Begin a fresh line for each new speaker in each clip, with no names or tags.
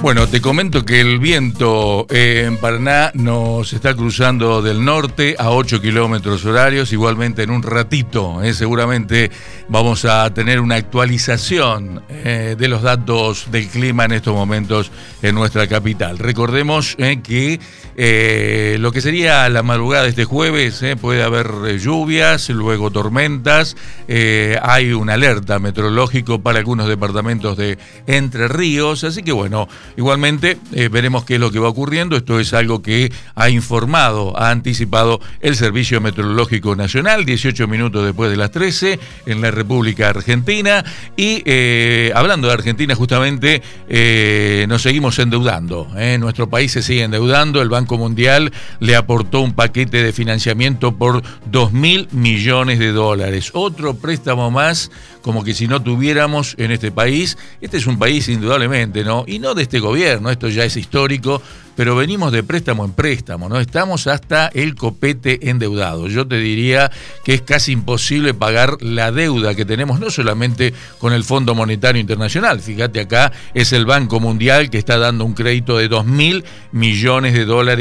Bueno, te comento que el viento en Paraná nos está cruzando del norte a 8 kilómetros horarios. Igualmente en un ratito seguramente vamos a tener una actualización de los datos del clima en estos momentos en nuestra capital. Recordemos que lo que sería la madrugada de este jueves puede haber lluvias, luego tormentas. Hay una alerta meteorológico para algunos departamentos de Entre Ríos, así que bueno, igualmente veremos qué es lo que va ocurriendo. Esto es algo que ha informado, ha anticipado el Servicio Meteorológico Nacional, 18 minutos después de las 13 en la República Argentina. Y hablando de Argentina, justamente nos seguimos endeudando. Nuestro país se sigue endeudando. El Banco Mundial le aportó un paquete de financiamiento por $2.000 millones. Otro préstamo más, como que si no tuviéramos en este país. Este es un país indudablemente, ¿no? Y no de este gobierno, esto ya es histórico, pero venimos de préstamo en préstamo, ¿no? Estamos hasta el copete endeudado. Yo te diría que es casi imposible pagar la deuda que tenemos, no solamente con el Fondo Monetario Internacional. Fíjate, acá es el Banco Mundial que está dando un crédito de $2.000 millones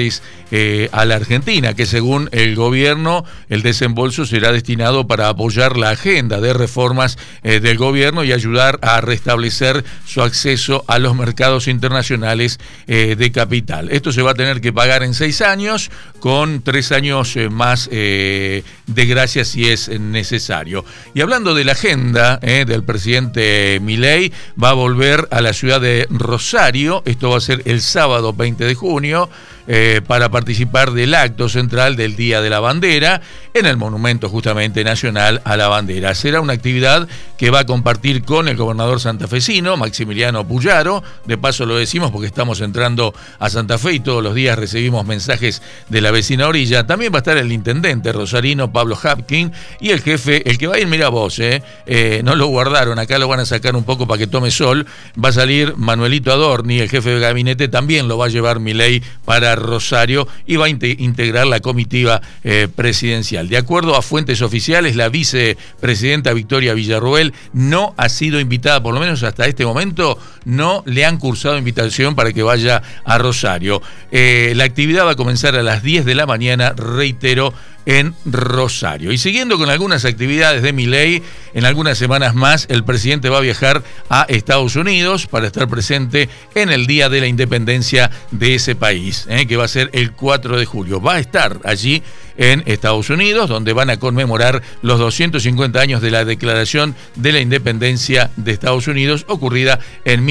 a la Argentina, que según el gobierno, el desembolso será destinado para apoyar la agenda de reformas del gobierno y ayudar a restablecer su acceso a los mercados internacionales de capital. Esto se va a tener que pagar en 6 años, con 3 años más de gracia si es necesario. Y hablando de la agenda del presidente Milei, va a volver a la ciudad de Rosario. Esto va a ser el sábado 20 de junio. Para participar del acto central del Día de la Bandera en el Monumento justamente nacional a la bandera. Será una actividad que va a compartir con el gobernador santafesino, Maximiliano Puyaro. De paso lo decimos porque estamos entrando a Santa Fe y todos los días recibimos mensajes de la vecina orilla. También va a estar el intendente rosarino, Pablo Hapkin, y el jefe, el que va a ir, mira vos, no lo guardaron, acá lo van a sacar un poco para que tome sol. Va a salir Manuelito Adorni, el jefe de gabinete, también lo va a llevar Milei para Rosario y va a integrar la comitiva presidencial. De acuerdo a fuentes oficiales, la vicepresidenta Victoria Villarroel no ha sido invitada, por lo menos hasta este momento, no le han cursado invitación para que vaya a Rosario. La actividad va a comenzar a las 10 de la mañana, reitero, en Rosario. Y siguiendo con algunas actividades de Milei, en algunas semanas más el presidente va a viajar a Estados Unidos para estar presente en el Día de la Independencia de ese país, que va a ser el 4 de julio. Va a estar allí en Estados Unidos, donde van a conmemorar los 250 años de la Declaración de la Independencia de Estados Unidos, ocurrida en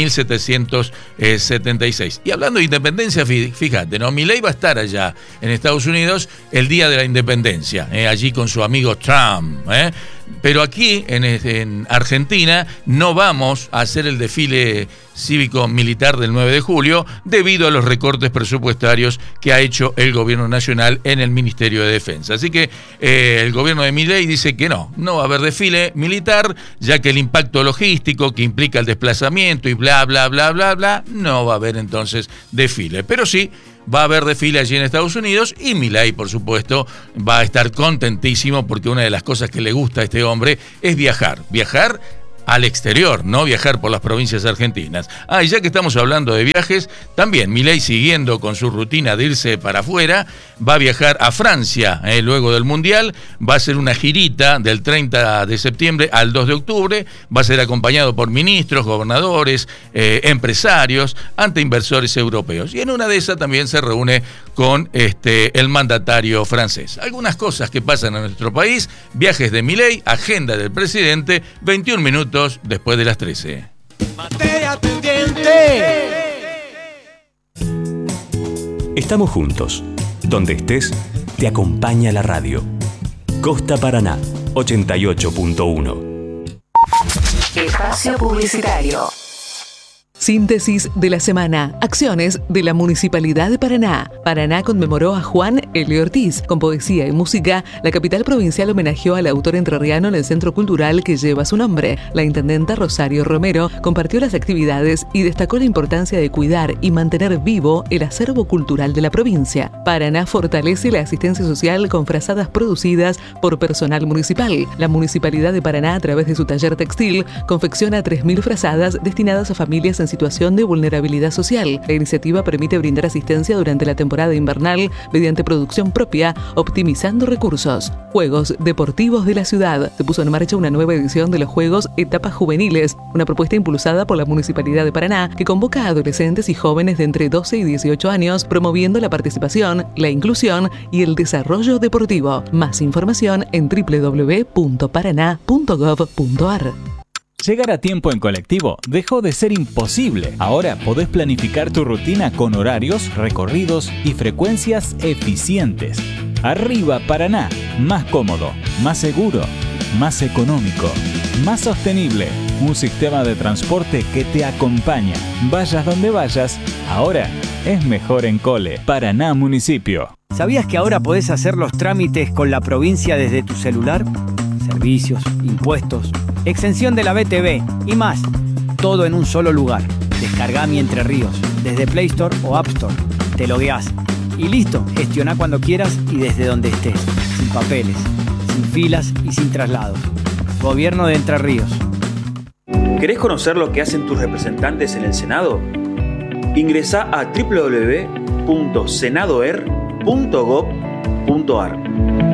1776. Y hablando de independencia, fíjate, ¿no? Milei va a estar allá en Estados Unidos el Día de la Independencia, allí con su amigo Trump, Pero aquí, en Argentina, no vamos a hacer el desfile cívico-militar del 9 de julio debido a los recortes presupuestarios que ha hecho el gobierno nacional en el Ministerio de Defensa. Así que el gobierno de Milei dice que no va a haber desfile militar, ya que el impacto logístico que implica el desplazamiento y bla, bla, bla, bla, bla, no va a haber entonces desfile. Pero sí, va a haber desfile allí en Estados Unidos y Milei, por supuesto, va a estar contentísimo porque una de las cosas que le gusta a este hombre es viajar al exterior, no viajar por las provincias argentinas. Y ya que estamos hablando de viajes, también Milei, siguiendo con su rutina de irse para afuera, va a viajar a Francia luego del Mundial. Va a hacer una girita del 30 de septiembre al 2 de octubre. Va a ser acompañado por ministros, gobernadores, empresarios, ante inversores europeos. Y en una de esas también se reúne con el mandatario francés. Algunas cosas que pasan en nuestro país: viajes de Milei, agenda del presidente, 21 minutos después de las 13.
Materia pendiente.
Estamos juntos. Donde estés, te acompaña la radio. Costa Paraná, 88.1.
Espacio publicitario.
Síntesis de la semana. Acciones de la Municipalidad de Paraná. Paraná conmemoró a Juan L. Ortiz. Con poesía y música, la capital provincial homenajeó al autor entrerriano en el centro cultural que lleva su nombre. La intendenta Rosario Romero compartió las actividades y destacó la importancia de cuidar y mantener vivo el acervo cultural de la provincia. Paraná fortalece la asistencia social con frazadas producidas por personal municipal. La Municipalidad de Paraná, a través de su taller textil, confecciona 3.000 frazadas destinadas a familias en situación de vulnerabilidad social. La iniciativa permite brindar asistencia durante la temporada invernal mediante producción propia, optimizando recursos. Juegos Deportivos de la Ciudad. Se puso en marcha una nueva edición de los Juegos Etapas Juveniles, una propuesta impulsada por la Municipalidad de Paraná que convoca a adolescentes y jóvenes de entre 12 y 18 años, promoviendo la participación, la inclusión y el desarrollo deportivo. Más información en www.paraná.gov.ar.
Llegar a tiempo en colectivo dejó de ser imposible. Ahora podés planificar tu rutina con horarios, recorridos y frecuencias eficientes. Arriba Paraná, más cómodo, más seguro, más económico, más sostenible. Un sistema de transporte que te acompaña. Vayas donde vayas, ahora es mejor en Cole. Paraná Municipio.
¿Sabías que ahora podés hacer los trámites con la provincia desde tu celular? Servicios, impuestos, exención de la BTV y más. Todo en un solo lugar. Descargá Mi Entre Ríos desde Play Store o App Store. Te logueás y listo. Gestioná cuando quieras y desde donde estés. Sin papeles, sin filas y sin traslados. Gobierno de Entre Ríos.
¿Querés conocer lo que hacen tus representantes en el Senado? Ingresá a www.senadoer.gov.ar.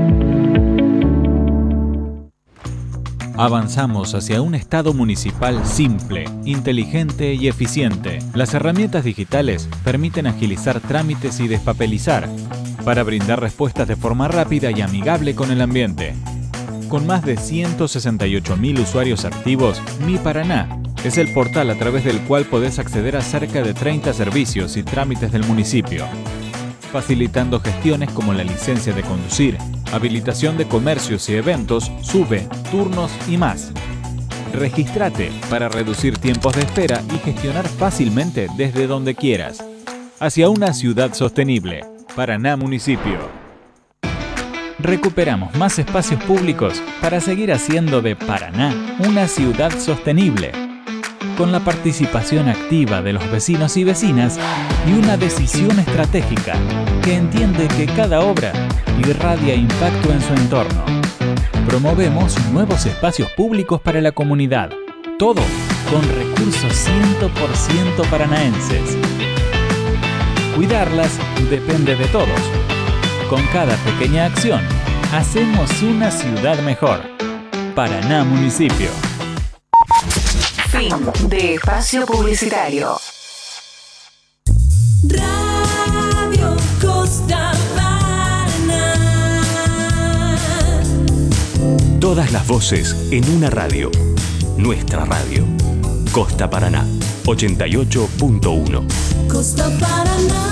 Avanzamos hacia un Estado municipal simple, inteligente y eficiente. Las herramientas digitales permiten agilizar trámites y despapelizar para brindar respuestas de forma rápida y amigable con el ambiente. Con más de 168.000 usuarios activos, Mi Paraná es el portal a través del cual podés acceder a cerca de 30 servicios y trámites del municipio, facilitando gestiones como la licencia de conducir, habilitación de comercios y eventos, SUBE, turnos y más. Regístrate para reducir tiempos de espera y gestionar fácilmente desde donde quieras. Hacia una ciudad sostenible. Paraná Municipio. Recuperamos más espacios públicos para seguir haciendo de Paraná una ciudad sostenible, con la participación activa de los vecinos y vecinas y una decisión estratégica que entiende que cada obra irradia impacto en su entorno. Promovemos nuevos espacios públicos para la comunidad, todo con recursos 100% paranaenses. Cuidarlas depende de todos. Con cada pequeña acción, hacemos una ciudad mejor. Paraná Municipio.
Fin de espacio publicitario.
Radio Costa Paraná.
Todas las voces en una radio. Nuestra radio. Costa Paraná, 88.1.
Costa Paraná.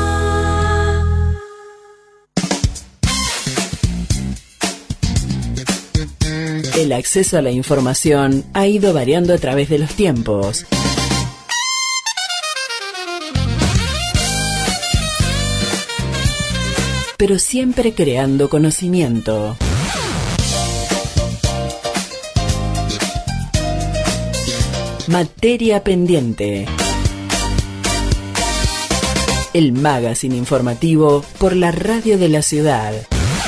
El acceso a la información ha ido variando a través de los tiempos. Pero siempre creando conocimiento. Materia pendiente. El magazine informativo por la radio de la ciudad.